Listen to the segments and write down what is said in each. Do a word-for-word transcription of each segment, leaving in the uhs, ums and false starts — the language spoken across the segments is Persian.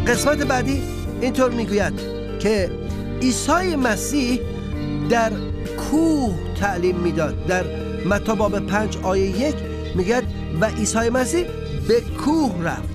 قسمت بعدی اینطور میگوید که عیسی مسیح در کوه تعلیم میداد. در متی باب پنج آیه یک میگه و عیسی مسیح به کوه رفت.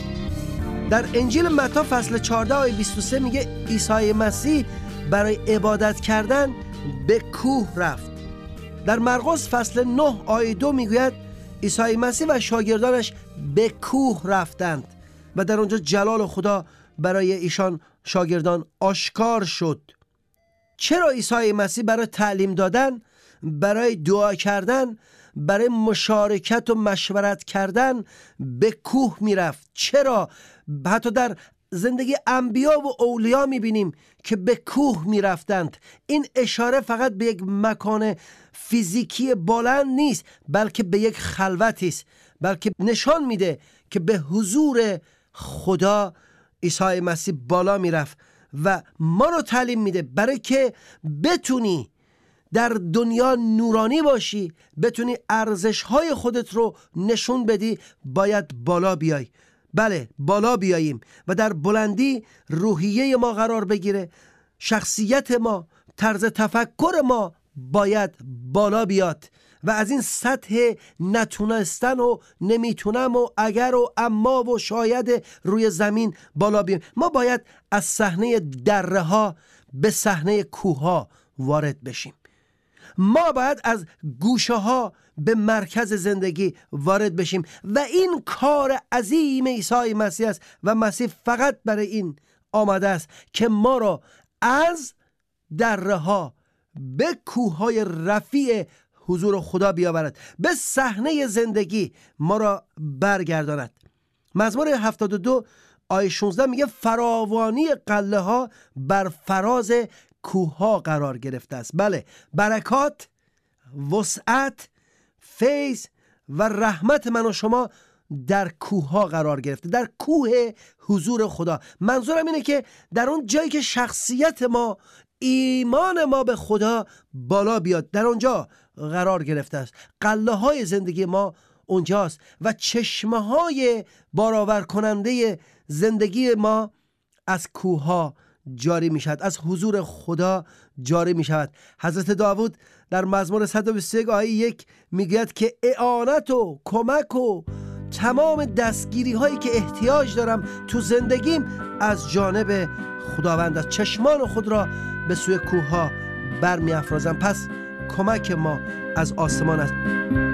در انجیل متی فصل چهارده آیه بیست و سه میگه عیسی مسیح برای عبادت کردن به کوه رفت. در مرقس فصل نه آیه دو میگوید عیسی مسیح و شاگردانش به کوه رفتند و در اونجا جلال خدا برای ایشان شاگردان آشکار شد. چرا عیسی مسیح برای تعلیم دادن، برای دعا کردن، برای مشارکت و مشورت کردن به کوه میرفت؟ چرا؟ حتی در زندگی انبیا و اولیا میبینیم که به کوه میرفتند. این اشاره فقط به یک مکان فیزیکی بلند نیست، بلکه به یک خلوتی است، بلکه نشان میده که به حضور خدا عیسی مسیح بالا میرفت و ما رو تعلیم میده برای که بتونی در دنیا نورانی باشی، بتونی ارزش‌های خودت رو نشون بدی، باید بالا بیای. بله، بالا بیاییم و در بلندی روحیه ما قرار بگیره. شخصیت ما، طرز تفکر ما باید بالا بیاد و از این سطح نتونستن و نمیتونم و اگر و اما و شاید روی زمین بالا بیاییم. ما باید از صحنه دره ها به صحنه کوه ها وارد بشیم. ما باید از گوشه ها به مرکز زندگی وارد بشیم و این کار عظیم عیسی مسیح است و مسیح فقط برای این آمده است که ما را از دره ها به کوه های رفیع حضور خدا بیاورد، به صحنه زندگی ما را برگرداند. مزمور هفتاد و دو آیه شانزده میگه فراوانی قله ها بر فراز کوه ها قرار گرفته است. بله، برکات، وسعت، فیض و رحمت من و شما در کوه ها قرار گرفته، در کوه حضور خدا. منظورم اینه که در اون جایی که شخصیت ما، ایمان ما به خدا بالا بیاد، در اونجا قرار گرفته است. قله های زندگی ما اونجاست و چشمه های بارآور کننده زندگی ما از کوه ها جاری می شود، از حضور خدا جاری می شود. حضرت داوود در مزمور صد و بیست و یک آیه یک میگوید که اعانت و کمک و تمام دستگیری هایی که احتیاج دارم تو زندگیم از جانب خداوند است. چشمان خود را به سوی کوه ها برمی افرازم. پس کمک ما از آسمان است.